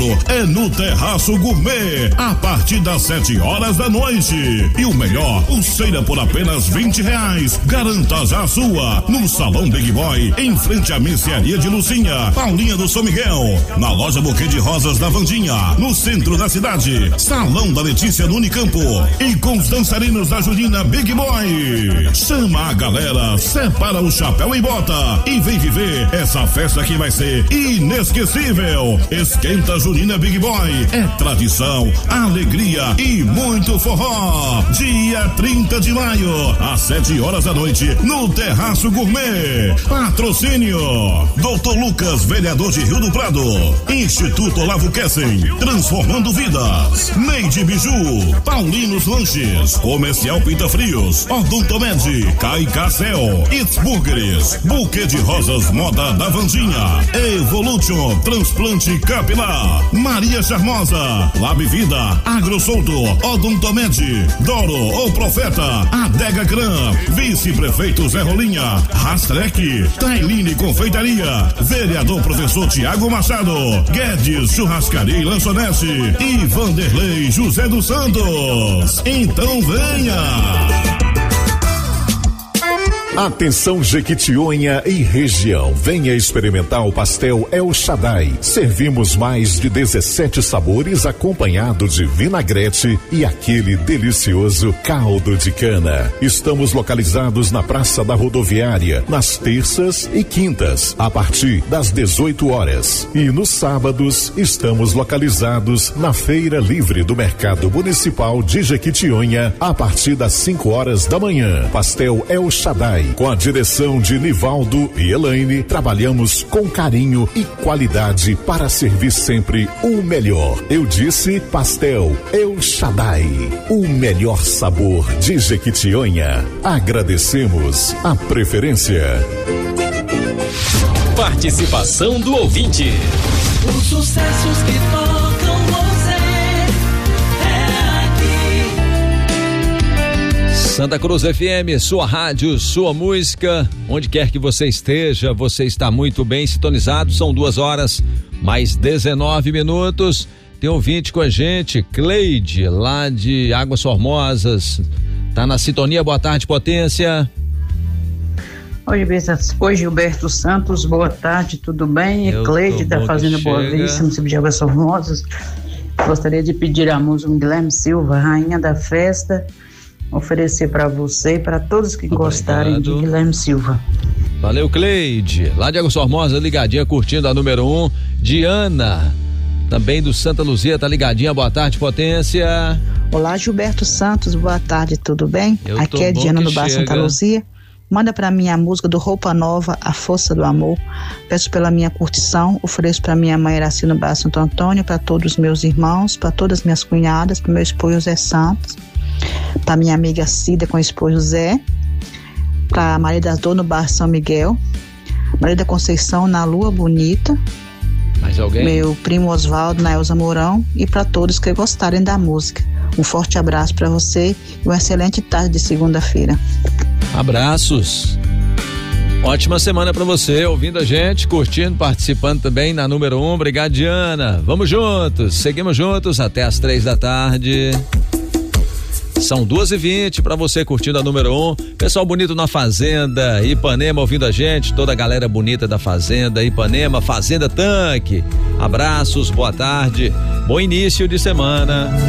é no Terraço Gourmet, a partir das 7 horas da noite. E o melhor, pulseira por apenas R$20. Garanta já a sua no Salão Big Boy, em frente à mercearia de Lucinha, Paulinha do São Miguel, na loja Buquê de Rosas da Vandinha, no centro da cidade, Salão da Letícia no Unicampo e com os dançarinos da Julina Big Boy. Chama a galera, separa o chapéu e bota e vem viver essa festa que vai ser inesquecível. Esquenta Julina Big Boy, é tradição, alegria e muito forró. Dia 30 de maio, às 7 horas da noite, no Terraço Gourmet. Patrocínio Dr. Lucas, vereador de Rio do Prado. Instituto Olavo Kessen, transformando vidas. Neide Biju, Paulinos Lanches, Comercial Pinta Frios, Odontomed, Caicacel, It's Burgers, Buquê de Rosas Moda da Vandinha, Evolution, Transplante Capilar, Maria Charmosa, Lab Vida, Agrosolto, Odontomed, Doro, o Profeta, Adega Gran, Vice-Prefeito Zé Rolinha, Rastrec, Tailine Confeitaria, Vereador Professor Tiago Machado, Guedes Churrascaria e Lanchonete e Vanderlei José dos Santos. Então venha! Atenção Jequitinhonha e região, venha experimentar o pastel El Shaddai. Servimos mais de 17 sabores acompanhado de vinagrete e aquele delicioso caldo de cana. Estamos localizados na Praça da Rodoviária, nas terças e quintas, a partir das 18 horas. E nos sábados estamos localizados na Feira Livre do Mercado Municipal de Jequitinhonha, a partir das 5 horas da manhã. Pastel El Shaddai, com a direção de Nivaldo e Elaine, trabalhamos com carinho e qualidade para servir sempre o melhor. Eu disse pastel El Shaddai, o melhor sabor de Jequitinhonha. Agradecemos a preferência. Participação do ouvinte. Os sucessos que tocam você é aqui. Santa Cruz FM, sua rádio, sua música, onde quer que você esteja, você está muito bem sintonizado. São 2 horas mais 19 minutos. Tem ouvinte com a gente, Cleide, lá de Águas Formosas, tá na sintonia. Boa tarde, Potência. Oi, Gilberto Santos, boa tarde, tudo bem? Cleide da Fazenda Boa Vista, município de Águas Formosas. Gostaria de pedir a música Guilherme Silva, Rainha da Festa, oferecer para você e para todos que gostarem de Guilherme Silva. Valeu, Cleide, lá de Águas Formosas, ligadinha, curtindo a número 1. Diana, também do Santa Luzia, tá ligadinha. Boa tarde, Potência. Olá, Gilberto Santos, boa tarde, tudo bem? Aqui é Diana do Bar Santa Luzia. Manda para mim a música do Roupa Nova, A Força do Amor. Peço pela minha curtição, ofereço para minha mãe Iraci no Bar Santo Antônio, para todos os meus irmãos, para todas as minhas cunhadas, para meu esposo Zé Santos, para minha amiga Cida com o esposo Zé, para Maria das Dor no Bar São Miguel, Maria da Conceição na Lua Bonita, mais alguém? Meu primo Oswaldo na Elza Mourão, e para todos que gostarem da música. Um forte abraço para você e uma excelente tarde de segunda-feira. Abraços. Ótima semana para você, ouvindo a gente, curtindo, participando também na número 1. Obrigado, Diana. Vamos juntos, seguimos juntos até as 3 da tarde. São 2h20 para você curtindo a número 1. Pessoal bonito na Fazenda Ipanema ouvindo a gente, toda a galera bonita da Fazenda Ipanema, Fazenda Tanque. Abraços, boa tarde, bom início de semana.